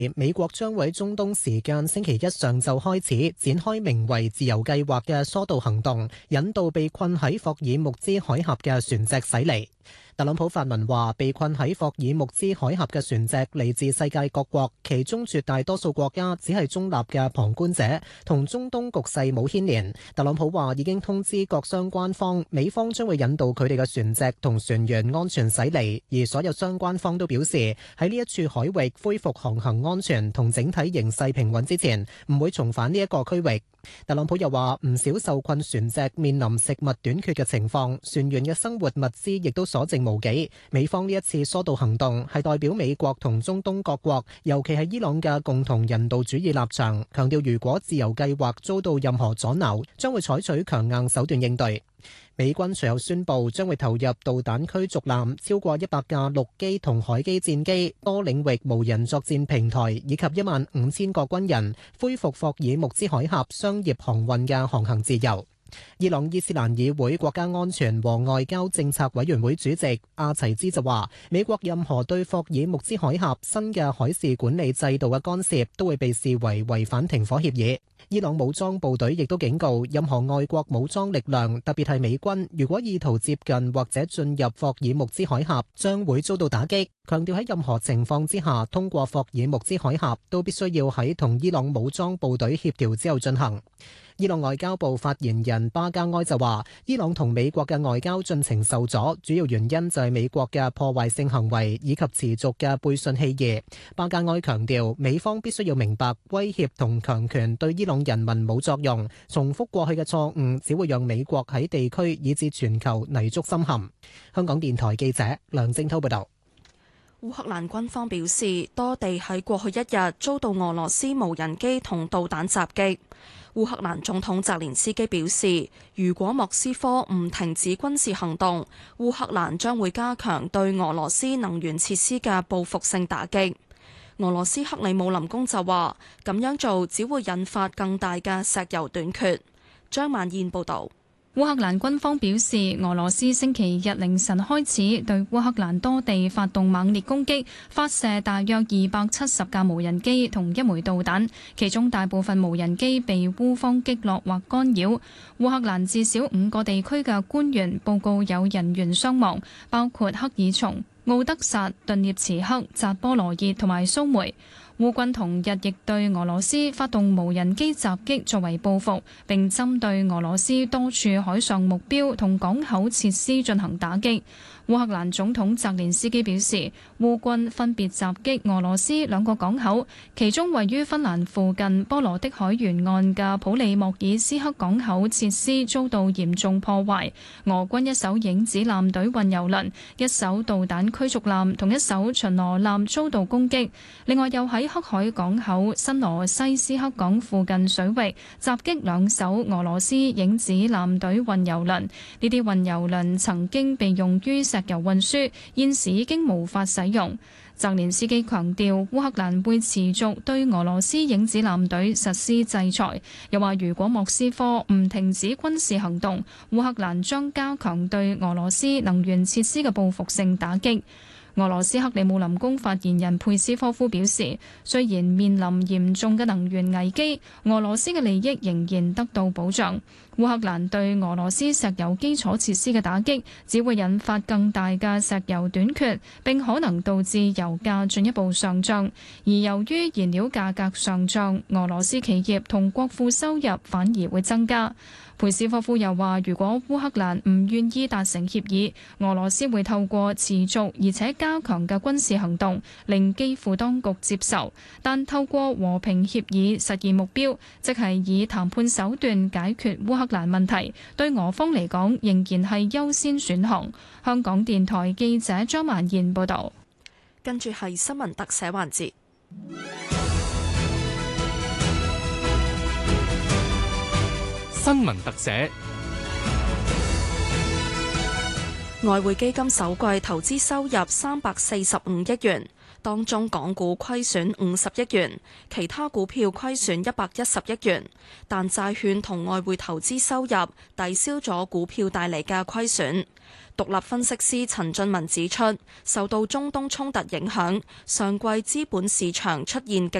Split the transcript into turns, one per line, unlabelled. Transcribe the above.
美國將會喺中東時間星期一上晝開始展開名為自由計劃嘅疏導行動，引導被困喺霍爾木茲海峽嘅船隻駛離。特朗普發文話，被困喺霍爾木茲海峽嘅船隻嚟自世界各國，其中絕大多數國家只係中立嘅旁觀者，同中東局勢冇牽連。特朗普話已經通知各相關方，美方將會引導佢哋嘅船隻同船員安全駛離，而所有相關方都表示喺呢一處海域恢復航行安全同整體形勢平穩之前，唔會重返呢一個區域。特朗普又話，唔少受困船隻面臨食物短缺嘅情況，船員嘅生活物資亦都所剩無幾。美方呢一次疏導行動係代表美國同中東各國，尤其係伊朗嘅共同人道主義立場，強調如果自由計劃遭到任何阻撓，將會採取強硬手段應對。美軍隨後宣布將會投入導彈驅逐艦、超過100架陸基同海基戰機、多領域無人作戰平台以及15000個軍人，恢復霍爾木茲海峽商業航運嘅航行自由。伊朗伊斯蘭議會國家安全和外交政策委員會主席阿齊茲就話，美國任何對霍爾木茲海峽新嘅海事管理制度嘅干涉都會被視為違反停火協議。伊朗武裝部隊亦都警告，任何外國武裝力量，特別係美軍，如果意圖接近或者進入霍爾木茲海峽，將會遭到打擊。強調喺任何情況之下，通過霍爾木茲海峽都必須要喺同伊朗武裝部隊協調之後進行。伊朗外交部發言人巴加埃就話，伊朗同美國嘅外交進程受阻，主要原因就係美國嘅破壞性行為以及持續嘅背信棄義。巴加埃強調，美方必須要明白，威脅同強權對伊朗人民冇作用，重複過去嘅錯誤只會讓美國喺地區以至全球泥足深陷。香港電台記者梁正濤報道。
烏克蘭軍方表示，多地喺過去一日遭到俄羅斯無人機同導彈襲擊。烏克蘭總統澤連斯基表示，如果莫斯科唔停止軍事行動，烏克蘭將會加強對俄羅斯能源設施嘅報復性打擊。俄羅斯克里姆林宮就話，咁樣做只會引發更大嘅石油短缺。張曼燕報導。
烏克蘭軍方表示，俄羅斯星期日凌晨開始對烏克蘭多地發動猛烈攻擊，發射大約270架無人機同1枚導彈，其中大部分無人機被烏方擊落或干擾。烏克蘭至少5個地區嘅官員報告有人員傷亡，包括克爾松、奧德薩、頓涅茨克、扎波羅熱同埋蘇梅。烏軍同日亦對俄羅斯發動無人機襲擊作為報復，並針對俄羅斯多處海上目標同港口設施進行打擊。烏克蘭總統澤連斯基表示，烏軍分別襲擊俄羅斯2個港口，其中位於芬蘭附近波羅的海沿岸嘅普里莫爾斯克港口設施遭到嚴重破壞。俄軍一艘影子艦隊運油輪、一艘導彈驅逐艦同一艘巡邏艦遭到攻擊。另外，又喺黑海港口新羅西斯克港附近水域襲擊2艘俄羅斯影子艦隊運油輪。呢啲運油輪曾經被用於石油運輸，現時已經無法使用。澤連斯基強調，烏克蘭會持續對俄羅斯影子艦隊實施制裁，又話如果莫斯科唔停止軍事行動，烏克蘭將加強對俄羅斯能源設施嘅報復性打擊。俄羅斯克里姆林宮發言人佩斯科夫表示，雖然面臨嚴重嘅能源危機，俄羅斯嘅利益仍然得到保障。烏克蘭對俄羅斯石油基礎設施嘅打擊，只會引發更大嘅石油短缺，並可能導致油價進一步上漲。而由於燃料價格上漲，俄羅斯企業同國庫收入反而會增加。佩斯科夫又話，如果烏克蘭唔願意達成協議，俄羅斯會透過持續而且加強嘅軍事行動，令基輔當局接受。但透過和平協議實現目標，即係以談判手段解決烏克蘭問題，對俄方嚟講仍然係優先選項。香港電台記者張曼燕報導。
跟住係新聞特寫環節。
新聞特寫。
外匯基金首季投資收入345億元，當中港股虧損50億元，其他股票虧損110億元，但債券同外匯投資收入抵消咗股票帶嚟嘅虧損。 獨立分析師陳俊文指出，受到中東衝突影響，上季資本市場出現極